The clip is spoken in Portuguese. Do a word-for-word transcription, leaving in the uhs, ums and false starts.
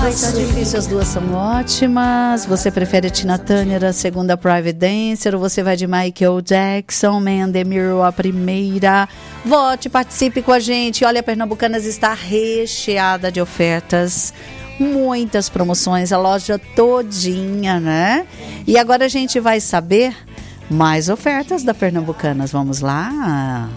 Tá difícil, as duas são ótimas. Você prefere a Tina Turner, a segunda Private Dancer, ou você vai de Michael Jackson, Man the Mirror, a primeira? Vote, participe com a gente. Olha, a Pernambucanas está recheada de ofertas, muitas promoções, a loja todinha, né? E agora a gente vai saber mais ofertas da Pernambucanas. Vamos lá?